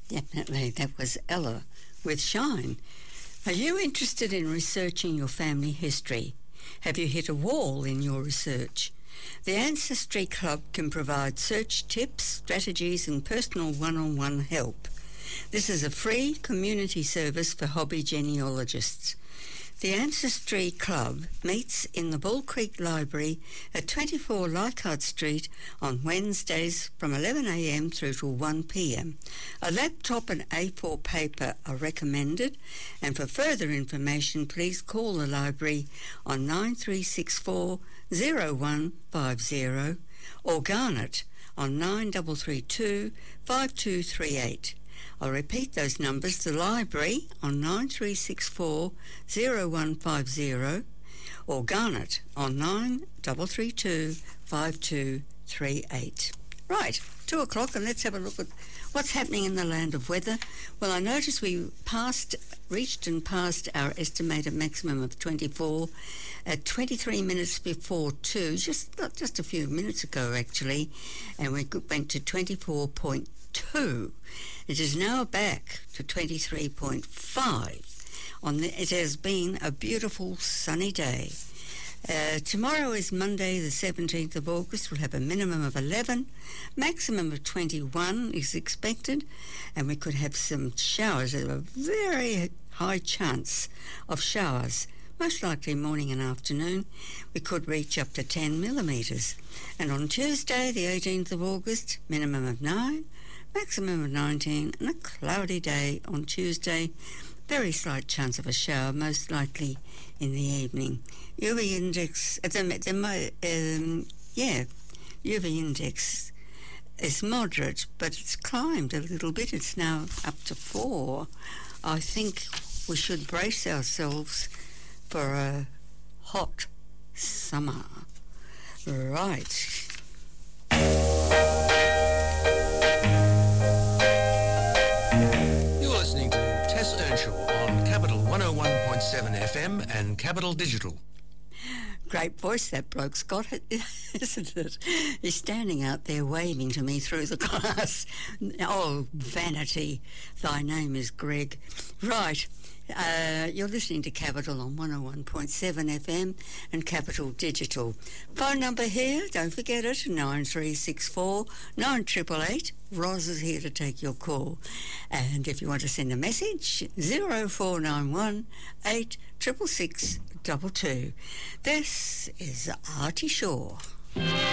Definitely, that was Ella with Shine. Are you interested in researching your family history? Have you hit a wall in your research? The Ancestry Club can provide search tips, strategies and personal one-on-one help. This is a free community service for hobby genealogists. The Ancestry Club meets in the Bull Creek Library at 24 Leichhardt Street on Wednesdays from 11 a.m. through to 1 p.m. A laptop and A4 paper are recommended, and for further information please call the library on 9364 0150 or Garnet on 9332 5238. I'll repeat those numbers. The library on 9364 0150 or Garnet on 9332 5238. Right, 2 o'clock, and let's have a look at what's happening in the land of weather. Well, I noticed we reached and passed our estimated maximum of 24 at 23 minutes before 2, just a few minutes ago actually, and we went to 24.2. It is now back to 23.5. It has been a beautiful sunny day. Tomorrow is Monday the 17th of August. We'll have a minimum of 11, maximum of 21 is expected, and we could have some showers. There's a very high chance of showers, most likely morning and afternoon. We could reach up to 10 millimetres. And on Tuesday the 18th of August, minimum of 9, maximum of 19, and a cloudy day on Tuesday. Very slight chance of a shower, most likely in the evening. UV index, UV index is moderate, but it's climbed a little bit. It's now up to 4. I think we should brace ourselves for a hot summer. Right. Earnshaw on Capital 101.7 FM and Capital Digital. Great voice that bloke's got, isn't it? He's standing out there waving to me through the glass. Oh, vanity, thy name is Greg. Right, you're listening to Capital on 101.7 FM and Capital Digital. Phone number here, don't forget it, 9364 9888. Roz is here to take your call. And if you want to send a message, 0491 866 22. This is Artie Shaw.